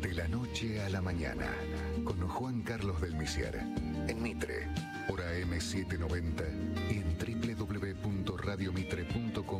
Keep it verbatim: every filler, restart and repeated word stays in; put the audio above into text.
De la noche a la mañana, con Juan Carlos del Misier, en Mitre, por A M setecientos noventa y en doble u doble u doble u punto radio mitre punto com.